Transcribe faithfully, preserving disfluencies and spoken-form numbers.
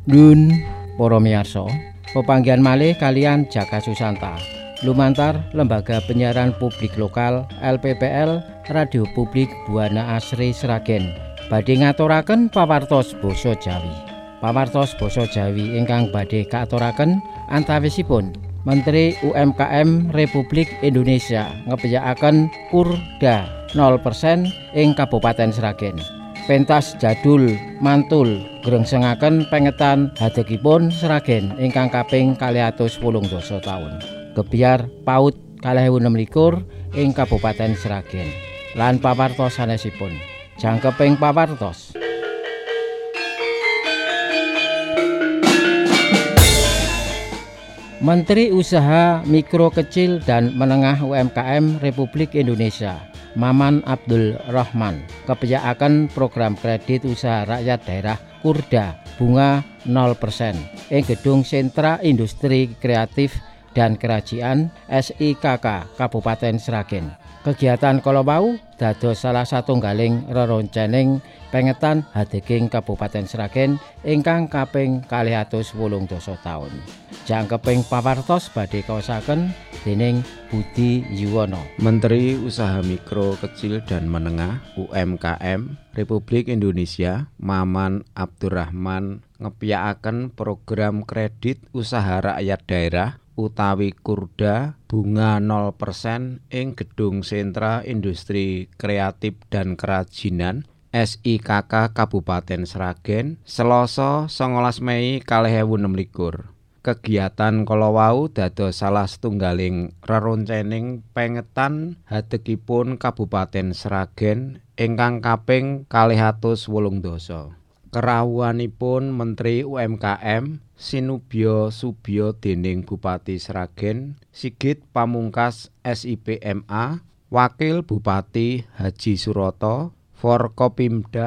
Nun para miyarsa, pepanggihan malih kalian Jaka Susanta. Lumantar Lembaga Penyiaran Publik Lokal L P P L Radio Publik Buana Asri Sragen badhe ngaturaken pawartos basa Jawi. Pawartos basa Jawi ingkang badhe kaaturaken antawisipun Menteri U M K M Republik Indonesia ngepiyakaken Kurda nol persen ing Kabupaten Sragen. Pentas jadul mantul grengsengaken pengetan hadegipun Sragen ingkang kaping kalih atus wolung dasa taun. Gebyar PAUD kalih ewu enem likur ing Kabupaten Sragen. Lan pawartos sanesipun. Jangkeping pawartos. Menteri Usaha Mikro Kecil dan Menengah U M K M Republik Indonesia Maman Abdul Rahman kepiyakaken program kredit usaha rakyat daerah Kurda bunga nol persen ing Gedung Sentra Industri Kreatif dan Kerajinan S I K K Kabupaten Sragen. Kegiatan kalawau dados salah satunggaling reroncening pengetan hadeging Kabupaten Sragen ingkang kaping kalih atus wolung dasa taun. Jangkeping pawartos badhe kaosaken dening Budi Yuwono. Menteri Usaha Mikro Kecil dan Menengah U M K M Republik Indonesia Maman Abdurrahman ngepiyakaken program kredit usaha rakyat daerah utawi Kurda bunga nol persen ing Gedung Sentra Industri Kreatif dan Kerajinan S I K K Kabupaten Sragen Selasa songolas Mei kalih ewu enem likur. Kegiatan kalawau dados salah setunggaling reroncening pengetan hadegipun Kabupaten Sragen ingkang kaping kalih atus wolung dasa. Kerawuhanipun Menteri U M K M sinubya subya dening Bupati Sragen Sigit Pamungkas S I P M A, Wakil Bupati Haji Suroto, Forkopimda